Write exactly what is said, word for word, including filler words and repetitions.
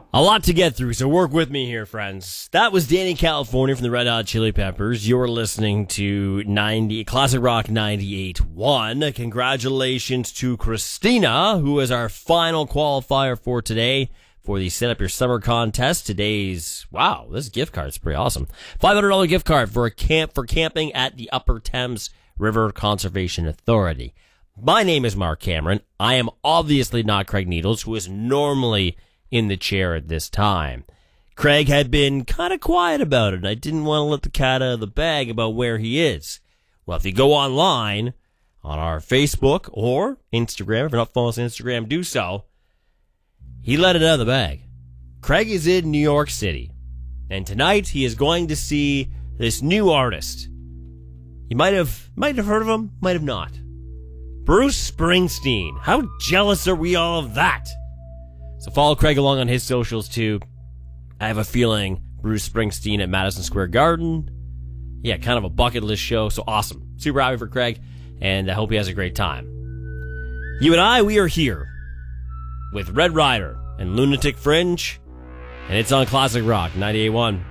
A lot to get through, so work with me here, friends. That was Danny California from the Red Hot Chili Peppers. You're listening to ninety Classic Rock ninety-eight point one. Congratulations to Christina, who is our final qualifier for today for the Set Up Your Summer contest. Today's, wow, this gift card is pretty awesome. five hundred dollars gift card for a camp for camping at the Upper Thames River Conservation Authority. My name is Mark Cameron. I am obviously not Craig Needles, who is normally in the chair at this time. Craig had been kind of quiet about it, and I didn't want to let the cat out of the bag about where he is. Well, if you go online on our Facebook or Instagram, if you're not following us on Instagram, do so. He let it out of the bag. Craig is in New York City, and tonight he is going to see this new artist. You might have might have heard of him, might have not. Bruce Springsteen. How jealous are we all of that? So follow Craig along on his socials too. I have a feeling Bruce Springsteen at Madison Square Garden. Yeah, kind of a bucket list show. So awesome. Super happy for Craig, and I hope he has a great time. You and I, we are here with Red Rider and Lunatic Fringe, and it's on Classic Rock ninety-eight point one.